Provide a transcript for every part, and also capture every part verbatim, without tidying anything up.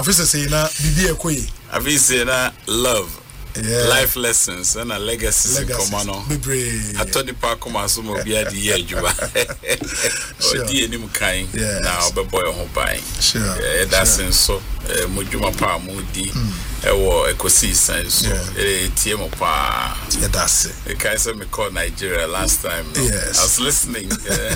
Afisa say na bibi ekoyi. Afisa na love. Yeah. Life lessons and a legacy in Comano. I told the park Comaso Mobia the year Juba. Oh, dear Nimukai. Now, but boy, home buying. Sure. That's in so Mujuma Pa Moody. Or Ecosi Sense. A T M Pa. That's it. The Kaiser me called Nigeria last time. Yes. I was listening.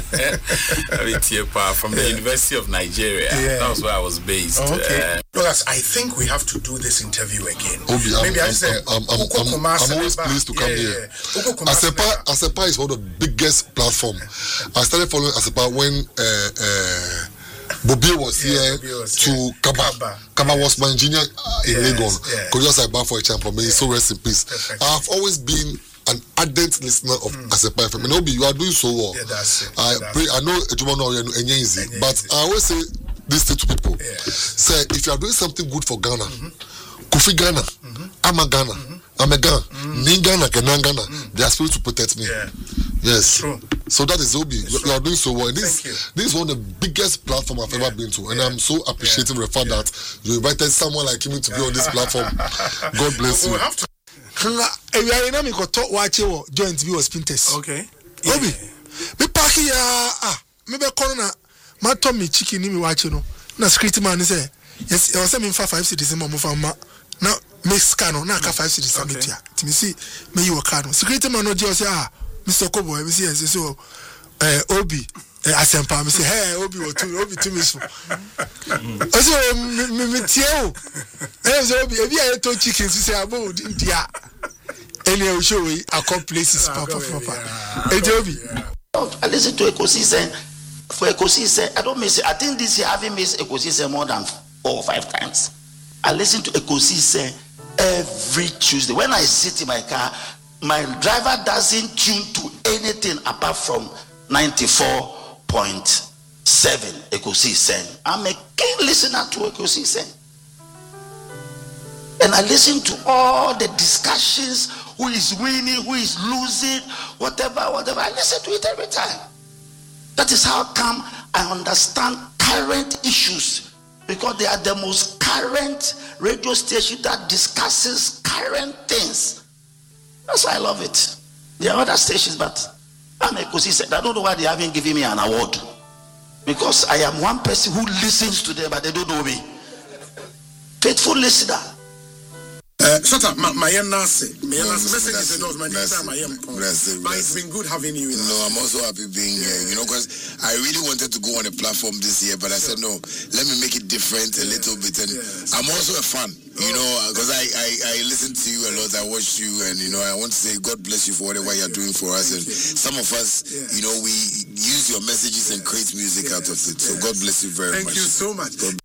From the University of Nigeria. That was where I was based. Okay. Douglas, I think we have to do this interview again. Obi, I'm, Maybe I I'm, said, I'm, I'm, I'm, I'm always pleased to come yeah, here. Yeah. Asepa, Asepa is one of the biggest platforms. I started following Asepa when uh, uh, Bobby was yeah, here Bobby was to here. Kaba. Kaba, Kaba yeah. was my engineer in yes, Legon. Because yeah. I bought for a champ for me. Yeah. So rest in peace. Perfect. I've always been an ardent listener of mm. Asepa F M. And Obi, you are doing so well. Yeah, that's it. I that's pray. It. I know Ejumano and easy, but I always say this to people. Yeah. Say if you are doing something good for Ghana, mm-hmm. Kofi Ghana, mm-hmm. I'm a Ghana, mm-hmm. I'm a Ghana, mm-hmm. Ni Ghana, Kenan Ghana, mm-hmm. they are supposed to protect me. Yeah. Yes. True. So that is Obi. You, you are doing so well. And this, this is one of the biggest platforms I've yeah. ever been to. And yeah. I'm so appreciative yeah. of the fact yeah. that you invited someone like him to be on this platform. God bless you. We have to. We are in a watch your joint view of Spinters. Okay. Obi. Me parking ya ah. Me be corner. My Tommy chicken me watch no. Na security man say yes. I was saying for five cities mo for ma. Now me scan no na ka five cities submit ya. Timi see me you card. Security man no just say ah. Mister Kobo, me say yes so eh Obi eh Asempa me say hey Obi o to Obi to me so. I say me me tie o. Eh so Obi e bi aye to chicken say abo din dia. Any o show we accomplices papa papa. Eh Obi. I listen to ecosystem for ecosystem. I don't miss it. I think this year having missed ecosystem more than four or five times. I listen to ecosystem every Tuesday. When I sit in my car, my driver doesn't tune to anything apart from ninety-four point seven ecosystem. I'm a keen listener to ecosystem. And I listen to all the discussions, who is winning, who is losing, whatever, whatever. I listen to it every time. That is how come I understand current issues, because they are the most current radio station that discusses current things. That's why I love it. There are other stations, but I'm a consistent. I don't know why they haven't given me an award. Because I am one person who listens to them, but they don't know me. Faithful listener. Uh, shut up, my young Nasi. My young Nasi. Message is those, my name is my young But it's been good having you. No, I'm also happy being here, you know, because I really wanted to go on a platform this year, but I said, no, let me make it different a little bit. And I'm also a fan, you know, because I, I, I listen to you a lot, I watch you, and, you know, I want to say God bless you for whatever you're doing for us. And some of us, you know, we use your messages and create music out of it. So God bless you very much. Thank you so much.